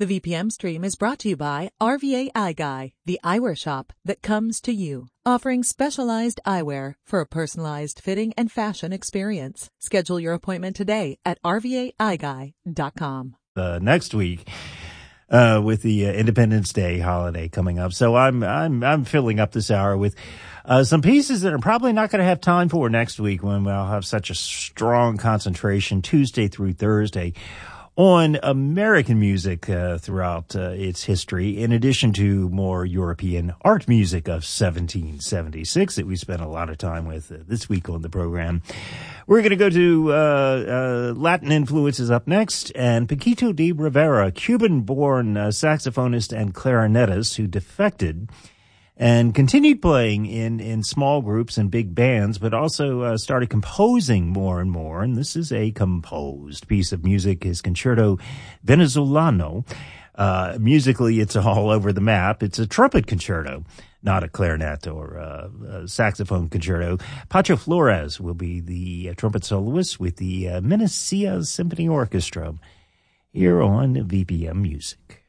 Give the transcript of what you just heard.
The VPM stream is brought to you by RVA Eye Guy, the eyewear shop that comes to you, offering specialized eyewear for a personalized fitting and fashion experience. Schedule your appointment today at rvaeyeguy.com. Next week, with the Independence Day holiday coming up, so I'm filling up this hour with some pieces that are probably not going to have time for next week when I'll have such a strong concentration Tuesday through Thursday on American music throughout its history, in addition to more European art music of 1776 that we spent a lot of time with this week on the program. We're going to go to Latin influences up next, and Paquito de Rivera, Cuban-born saxophonist and clarinetist who defected and continued playing in small groups and big bands, but also started composing more and more. And this is a composed piece of music, his Concerto Venezolano. Musically, it's all over the map. It's a trumpet concerto, not a clarinet or a saxophone concerto. Pacho Flores will be the trumpet soloist with the Menecia Symphony Orchestra here on VPM Music.